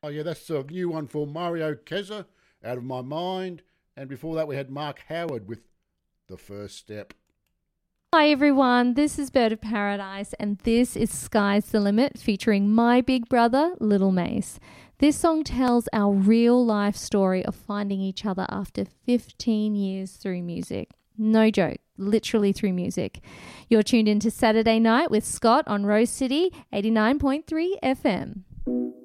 Oh, yeah, that's a new one for Mario Keza, Out of My Mind. And before that, we had Mark Howard with The First Step. Hi everyone, this is Bird of Paradise and this is Sky's the Limit featuring my big brother, Little Mace. This song tells our real life story of finding each other after 15 years through music. No joke, literally through music. You're tuned into Saturday Night with Scott on Rose City 89.3 FM.